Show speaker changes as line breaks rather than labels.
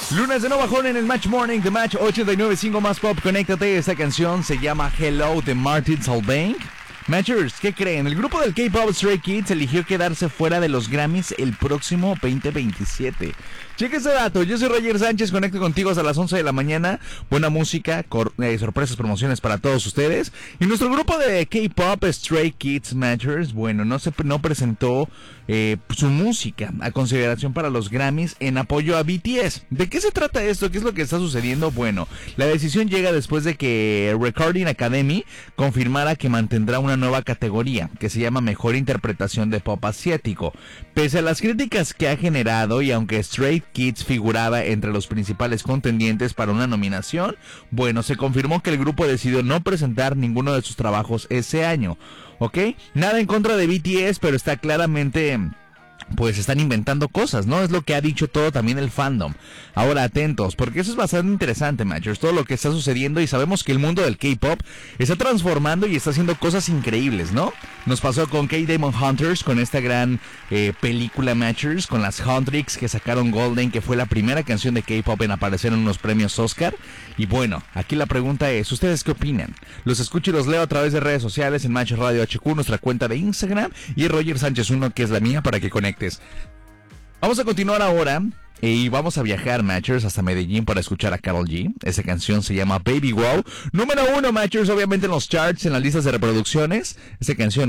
Lunes de nuevo bajón en el Match Morning, The Match 89.5 más pop. Conéctate, esta canción se llama Hello de Martin Solveig. Matchers, ¿qué creen? El grupo del K-Pop Stray Kids eligió quedarse fuera de los Grammys el próximo 2027. Cheque ese dato, yo soy Roger Sánchez, conecto contigo hasta las 11 de la mañana. Buena música, sorpresas, promociones para todos ustedes. Y nuestro grupo de K-Pop Stray Kids Matchers, bueno, no presentó su música a consideración para los Grammys en apoyo a BTS. ¿De qué se trata esto? ¿Qué es lo que está sucediendo? Bueno, la decisión llega después de que Recording Academy confirmara que mantendrá una nueva categoría que se llama Mejor Interpretación de Pop Asiático. Pese a las críticas que ha generado y aunque Stray Kids figuraba entre los principales contendientes para una nominación, bueno, se confirmó que el grupo decidió no presentar ninguno de sus trabajos ese año, ¿ok? Nada en contra de BTS, pero está claramente... pues están inventando cosas, ¿no? Es lo que ha dicho todo también el fandom. Ahora atentos, porque eso es bastante interesante, Matchers, todo lo que está sucediendo, y sabemos que el mundo del K-pop está transformando y está haciendo cosas increíbles, ¿no? Nos pasó con K-Demon Hunters, con esta gran película, Matchers, con las Huntrix que sacaron Golden, que fue la primera canción de K-pop en aparecer en unos premios Oscar. Y bueno, aquí la pregunta es, ¿ustedes qué opinan? Los escucho y los leo a través de redes sociales en Match Radio HQ, nuestra cuenta de Instagram, y Roger Sánchez 1, que es la mía, para que conecten. Vamos a continuar ahora y vamos a viajar, Matchers, hasta Medellín para escuchar a Karol G. Esa canción se llama Baby Wow. Número 1, Matchers, obviamente en los charts, en las listas de reproducciones. Esa canción